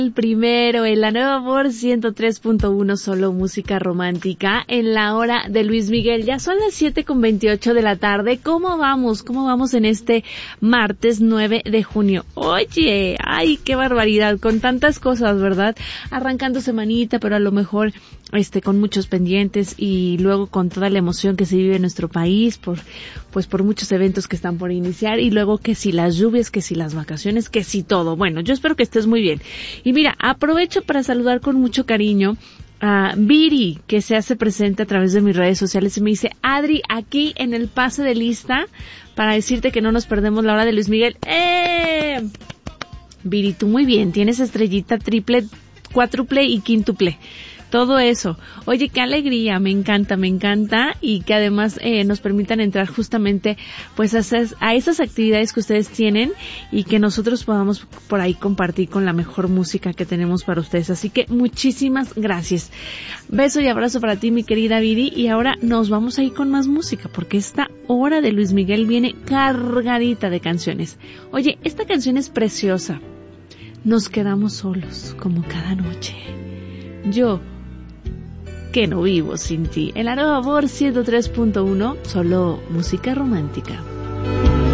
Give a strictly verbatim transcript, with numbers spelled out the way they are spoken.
El primero, en la nueva Amor ciento tres punto uno, solo música romántica, en la hora de Luis Miguel. Ya son las siete con veintiocho de la tarde. ¿Cómo vamos? ¿Cómo vamos en este martes nueve de junio? Oye, ay, qué barbaridad, con tantas cosas, ¿verdad? Arrancando semanita, pero a lo mejor este con muchos pendientes y luego con toda la emoción que se vive en nuestro país por pues por muchos eventos que están por iniciar y luego que si las lluvias, que si las vacaciones, que si todo. Bueno, yo espero que estés muy bien. Y mira, aprovecho para saludar con mucho cariño a Viri, que se hace presente a través de mis redes sociales y me dice: Adri, aquí en el pase de lista para decirte que no nos perdemos la hora de Luis Miguel. ¡Eh! Viri, tú muy bien, tienes estrellita triple, cuádruple y quíntuple. Todo eso. Oye, qué alegría, me encanta, me encanta y que además eh, nos permitan entrar justamente pues a esas, a esas actividades que ustedes tienen y que nosotros podamos por ahí compartir con la mejor música que tenemos para ustedes. Así que muchísimas gracias. Beso y abrazo para ti, mi querida Viri, y ahora nos vamos a ir con más música porque esta hora de Luis Miguel viene cargadita de canciones. Oye, esta canción es preciosa. Nos quedamos solos como cada noche. Yo que no vivo sin ti. En la nueva Amor ciento tres punto uno, solo música romántica.